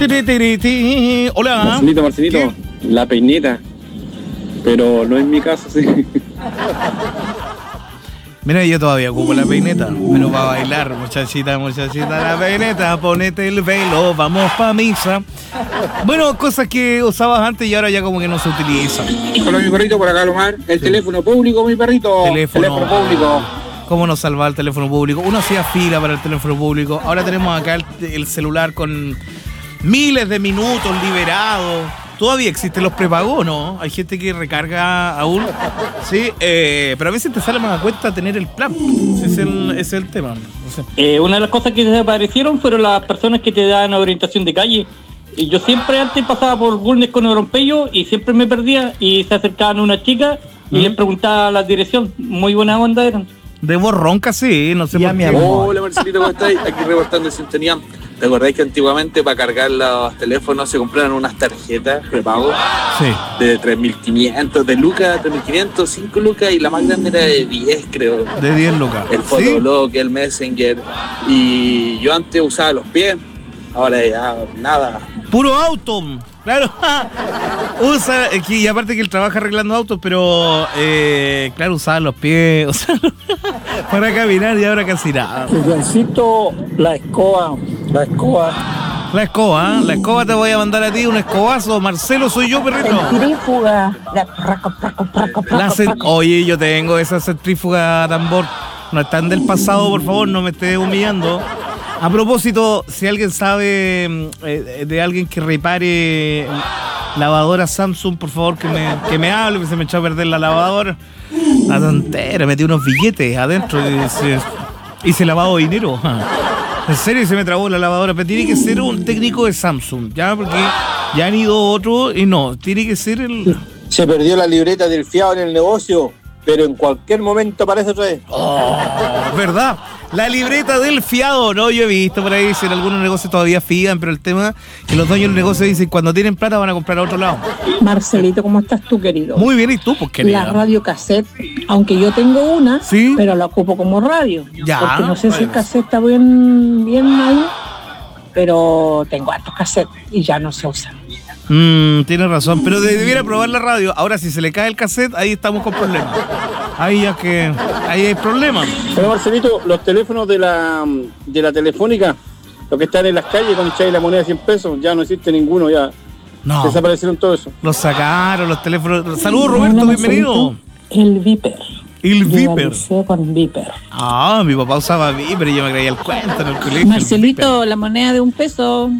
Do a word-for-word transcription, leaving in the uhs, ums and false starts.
Tiri, tiri, tiri. Hola. Marcelito, Marcelito, ¿qué? La peineta. Pero no es mi caso, sí. Mira, yo todavía ocupo la peineta, pero para bailar, muchachita, muchachita, la peineta, ponete el velo, vamos pa' misa. Bueno, cosas que usabas antes y ahora ya como que no se utilizan. Hola, mi perrito, por acá, Lomar. El sí. Teléfono público, mi perrito. Teléfono, teléfono público. ¿Cómo nos salva el teléfono público? Uno hacía fila para el teléfono público. Ahora tenemos acá el, el celular con miles de minutos liberados. Todavía existen los prepagos, ¿no? Hay gente que recarga aún, sí, eh, pero a veces te sale más a cuenta tener el plan. Ese es el, ese es el tema. No sé. eh, una de las cosas que desaparecieron fueron las personas que te dan orientación de calle. Y yo siempre antes pasaba por Bulnes con Orompello y siempre me perdía y se acercaban una chica y ¿Mm? les preguntaba la dirección. Muy buena onda eran. De borrón casi, no sé ya, por mi qué. amor. Hola, Marcelito, ¿cómo estáis? Aquí reportando de sintonía. ¿Te acordáis que antiguamente para cargar los teléfonos se compraban unas tarjetas prepago? Sí. De tres mil quinientos, de lucas, tres mil quinientos, cinco lucas y la más grande era de diez, creo. De diez lucas. El Fotolog, ¿sí? El Messenger. Y yo antes usaba los pies, ahora ya nada. Puro auto. Claro, usa, y aparte que él trabaja arreglando autos, pero eh, claro, usaba los pies, o sea, para caminar y ahora casi nada. Juancito, la escoba, la escoba. La escoba, ¿eh? La escoba te voy a mandar a ti, un escobazo. Marcelo, soy yo, perrito. Centrífuga. La praco, praco, praco, praco, La cent- Oye, yo tengo esa centrífuga tambor. No están del pasado, por favor, no me estés humillando. A propósito, si alguien sabe eh, de alguien que repare lavadora Samsung, por favor que me, que me hable, que se me echó a perder la lavadora. La tontera, metí unos billetes adentro y se, hice lavado de dinero. En serio, se me trabó la lavadora, pero tiene que ser un técnico de Samsung, ¿ya? Porque ya han ido otros y no, tiene que ser el... Se perdió la libreta del fiado en el negocio, pero en cualquier momento aparece otra vez. Oh, ¿verdad? La libreta del fiado, ¿no? Yo he visto por ahí, si en algunos negocios todavía fían, pero el tema es que los dueños del negocio dicen cuando tienen plata van a comprar a otro lado. Marcelito, ¿cómo estás tú, querido? Muy bien, ¿y tú? Pues, querida. La radio cassette, aunque yo tengo una, ¿sí? Pero la ocupo como radio. Ya. Porque no sé pues. si el cassette está bien, bien ahí, pero tengo hartos cassettes y ya no se usan. Mm, tienes razón, pero debiera probar la radio. Ahora, si se le cae el cassette, ahí estamos con problemas. Ahí ya que... ahí hay problemas. Pero Marcelito, los teléfonos de la de la telefónica, los que están en las calles con echáis la moneda de cien pesos, ya no existe ninguno, ya no. Desaparecieron todo eso. Los sacaron, los teléfonos... Saludos, Roberto, Hola, bienvenido. El Viper. El Viper. Yo con Viper. Ah, mi papá usaba Viper y yo me creía el cuento en el colegio. Marcelito, la moneda de un peso.